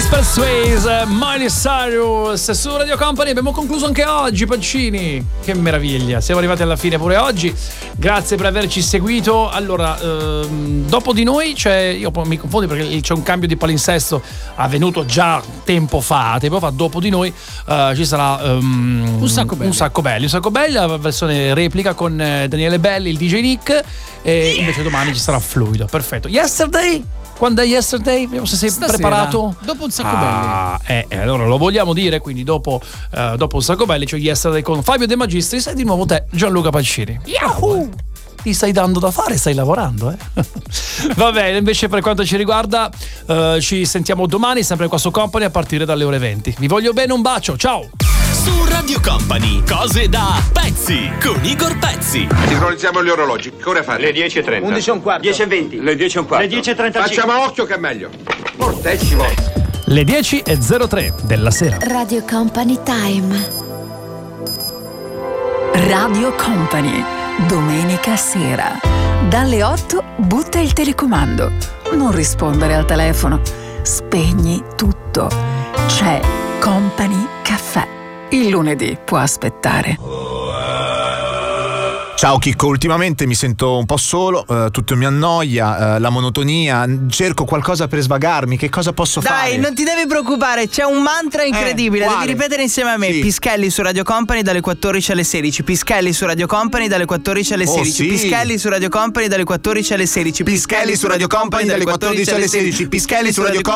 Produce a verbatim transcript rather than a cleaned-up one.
Desperate Sways, Miley Cyrus su Radio Company. Abbiamo concluso anche oggi, Pancini. Che meraviglia, siamo arrivati alla fine pure oggi. Grazie per averci seguito. Allora, ehm, dopo di noi c'è, io poi mi confondo perché c'è un cambio di palinsesto avvenuto già tempo fa, tempo fa. Dopo di noi eh, ci sarà um, un sacco belli, un sacco belli, un sacco belli, la versione replica con eh, Daniele Belli, il D J Nick, e invece domani ci sarà Fluido. Perfetto. Yesterday? Quando è Yesterday? Vediamo se sei Stasera, preparato. Dopo un sacco ah, belli. Eh, allora lo vogliamo dire, quindi dopo, uh, dopo un sacco belli c'è cioè Yesterday con Fabio De Magistris e di nuovo te, Gianluca Pancini. Yahoo! Ti stai dando da fare, stai lavorando, eh? Va bene, invece per quanto ci riguarda uh, ci sentiamo domani, sempre qua su Company a partire dalle ore venti. Vi voglio bene, un bacio, ciao! Su Radio Company, cose da pezzi con Igor Pezzi. Sincronizziamo gli orologi. Che ore fate? Le dieci e trenta. undici e un quarto. dieci e venti. Le dieci e un quarto. Le dieci e trentacinque. Facciamo a occhio che è meglio. Mortecimo. Le dieci e zero tre della sera. Radio Company Time. Radio Company, domenica sera. Dalle otto butta il telecomando. Non rispondere al telefono. Spegni tutto. C'è Company Caffè. Il lunedì può aspettare. Ciao Chicco, ultimamente mi sento un po' solo, eh, tutto mi annoia, eh, la monotonia, cerco qualcosa per svagarmi, che cosa posso Dai, fare? Dai, non ti devi preoccupare, c'è un mantra incredibile, eh, devi ripetere insieme a me. Sì. Pischelli su Radio Company dalle quattordici alle sedici, Pischelli su Radio Company dalle quattordici alle sedici, oh, sì. Pischelli su Radio Company dalle quattordici alle sedici, Pischelli su Radio Company dalle quattordici alle sedici, Pischelli su Radio Company